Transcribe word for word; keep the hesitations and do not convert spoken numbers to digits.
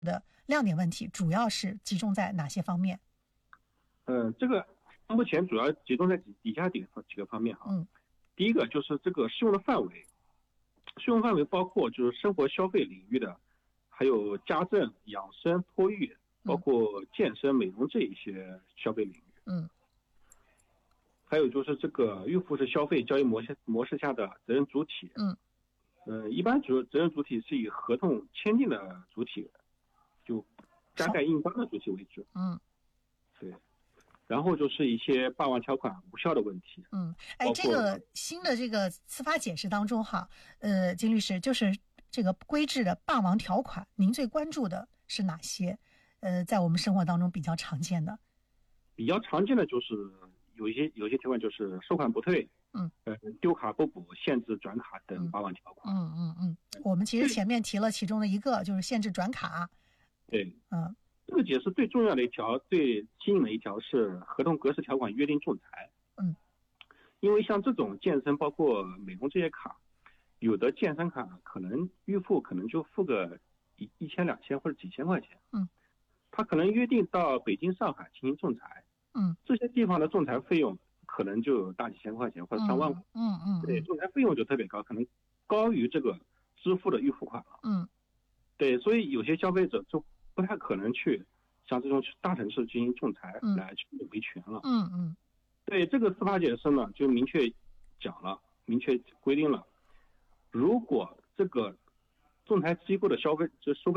的亮点问题主要是集中在哪些方面？ 呃，这个目前主要集中在以下几个几个方面哈。 嗯， 第一个就是这个适用的范围，适用范围包括就是生活消费领域的，还有家政、养生、托育，包括健身、美容这一些消费领域。 嗯， 还有就是这个孕妇是消费交易模式模式下的责任主体。 嗯， 呃，一般主责任主体是以合同签订的主体，就加盖印章的主体为主。 嗯， 对。然后就是一些霸王条款无效的问题。 嗯，哎，这个新的这个司法解释当中哈，呃，金律师，就是这个规制的霸王条款，您最关注的是哪些？呃，在我们生活当中比较常见的， 比较常见的就是有一些有一些条款就是收款不退， 嗯， 呃，丢卡不补、限制转卡等霸王条款。 嗯嗯嗯，我们其实前面提了其中的一个，就是限制转卡。 对， 嗯。 这个解释最重要的一条、最新颖的一条是合同格式条款约定仲裁。 嗯， 因为像这种健身包括美容这些卡，有的健身卡可能预付可能就付个一一千两千或者几千块钱。 嗯， 他可能约定到北京、上海进行仲裁。 嗯， 这些地方的仲裁费用可能就有大几千块钱或者上万块。 嗯嗯， 对，仲裁费用就特别高，可能高于这个支付的预付款了。 嗯， 对，所以有些消费者就不太可能去像这种大城市进行仲裁来去维权了。 嗯嗯， 对，这个司法解释呢就明确讲了，明确规定了，如果这个仲裁机构的消费就收费